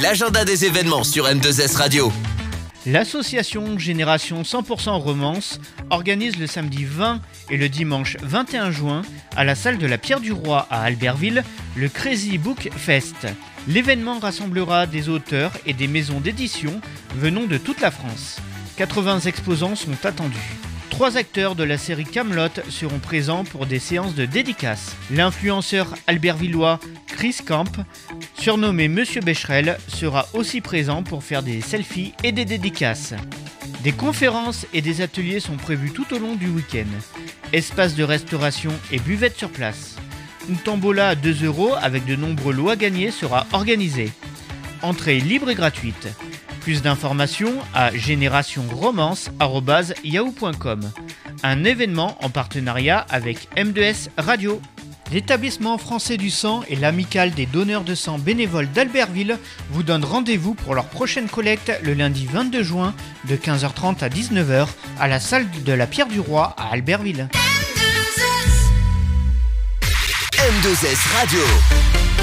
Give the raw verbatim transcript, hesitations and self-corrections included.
L'agenda des événements sur M deux S Radio. L'association Génération cent pour cent Romance organise le samedi vingt et le dimanche vingt et un juin à la salle de la Pierre du Roi à Albertville le Crazy Book Fest. L'événement rassemblera des auteurs et des maisons d'édition venant de toute la France. quatre-vingts exposants sont attendus. Trois acteurs de la série Kaamelott seront présents pour des séances de dédicaces. L'influenceur albertvillois Chris Camp, surnommé Monsieur Becherel, sera aussi présent pour faire des selfies et des dédicaces. Des conférences et des ateliers sont prévus tout au long du week-end. Espace de restauration et buvette sur place. Une tombola à deux euros avec de nombreux lots à gagner sera organisée. Entrée libre et gratuite. Plus d'informations à génération romance arobase yahoo point com. Un événement en partenariat avec M deux S Radio. L'établissement français du sang et l'amicale des donneurs de sang bénévoles d'Albertville vous donnent rendez-vous pour leur prochaine collecte le lundi vingt-deux juin de quinze heures trente à dix-neuf heures à la salle de la Pierre du Roi à Albertville. M deux S Radio.